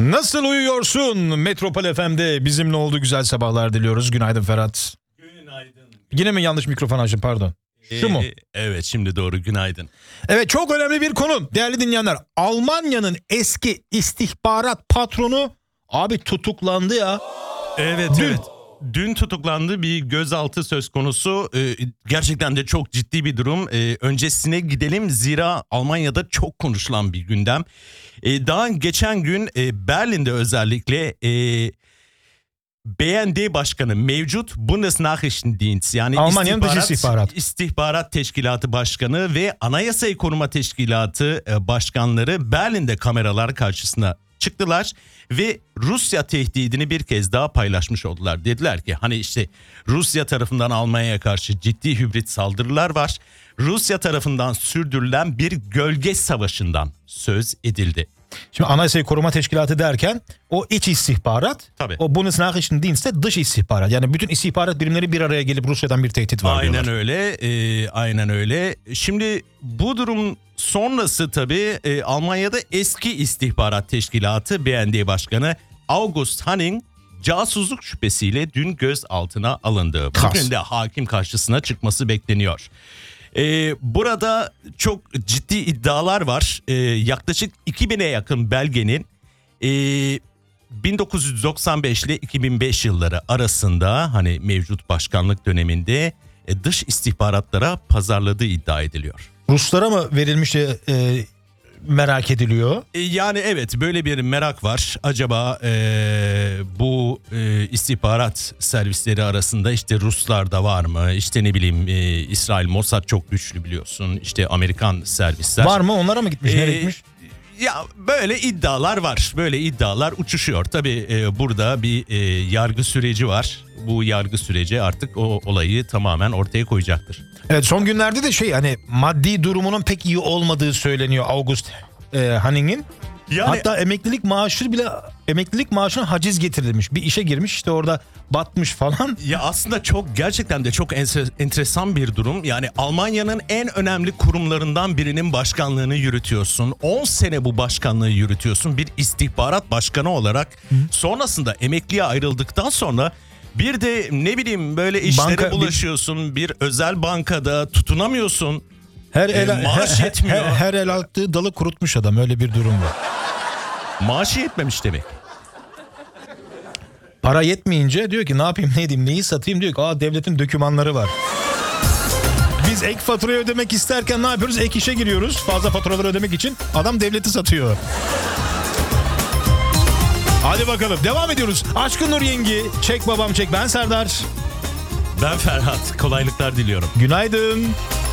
Nasıl uyuyorsun? Metropol FM'de bizimle olduğu güzel sabahlar diliyoruz. Günaydın Ferhat. Günaydın. Yine mi yanlış mikrofon açtım, pardon. Şu mu? Evet, şimdi doğru, günaydın. Evet, çok önemli bir konu değerli dinleyenler. Almanya'nın eski istihbarat patronu abi tutuklandı ya. Evet. Dün tutuklandı, bir gözaltı söz konusu. Gerçekten de çok ciddi bir durum. Öncesine gidelim, zira Almanya'da çok konuşulan bir gündem. Daha geçen gün Berlin'de özellikle BND Başkanı, mevcut Bundesnachrichtendienst, yani Almanya'nın dış istihbarat Teşkilatı Başkanı ve Anayasayı Koruma Teşkilatı Başkanları Berlin'de kameralar karşısına çıktılar ve Rusya tehdidini bir kez daha paylaşmış oldular. Dediler ki hani işte Rusya tarafından Almanya'ya karşı ciddi hibrit saldırılar var. Rusya tarafından sürdürülen bir gölge savaşından söz edildi. Şimdi Anayasayı Koruma Teşkilatı derken o iç istihbarat, tabii. O Bundesnachrichtendienst de dış istihbarat. Yani bütün istihbarat birimleri bir araya gelip Rusya'dan bir tehdit var aynen diyorlar. Öyle, aynen öyle. Şimdi bu durum sonrası tabii Almanya'da eski istihbarat teşkilatı BND Başkanı August Hanning casusluk şüphesiyle dün gözaltına alındı. Bugün de hakim karşısına çıkması bekleniyor. Burada çok ciddi iddialar var. Yaklaşık 2000'e yakın belgenin 1995 ile 2005 yılları arasında hani mevcut başkanlık döneminde dış istihbaratlara pazarladığı iddia ediliyor. Ruslara mı verilmiş merak ediliyor? Yani evet, böyle bir merak var. Acaba bu istihbarat servisleri arasında işte Ruslar da var mı? İşte ne bileyim, İsrail Mossad çok güçlü biliyorsun. İşte Amerikan servisler. Var mı? Onlara mı gitmiş? Nereye gitmiş? Ya böyle iddialar var. Böyle iddialar uçuşuyor. Tabii burada bir yargı süreci var. Bu yargı süreci artık o olayı tamamen ortaya koyacaktır. Evet, son günlerde de hani maddi durumunun pek iyi olmadığı söyleniyor August Hanning'in. Yani, hatta emeklilik maaşına haciz getirilmiş. Bir işe girmiş, işte orada batmış falan. Ya aslında gerçekten de çok enteresan bir durum. Yani Almanya'nın en önemli kurumlarından birinin başkanlığını yürütüyorsun. 10 sene bu başkanlığı yürütüyorsun bir istihbarat başkanı olarak. Sonrasında emekliye ayrıldıktan sonra bir de ne bileyim böyle işlere bulaşıyorsun. Bir özel bankada tutunamıyorsun. Maaş yetmiyor. Her el attığı dalı kurutmuş adam, öyle bir durum var. Maaşı yetmemiş demek. Para yetmeyince diyor ki ne yapayım, ne edeyim, neyi satayım, diyor ki devletin dokümanları var. Biz ek faturayı ödemek isterken ne yapıyoruz? Ek işe giriyoruz fazla faturaları ödemek için. Adam devleti satıyor. Hadi bakalım, devam ediyoruz. Aşkın Nur Yengi, çek babam çek. Ben Serdar. Ben Ferhat. Kolaylıklar diliyorum. Günaydın.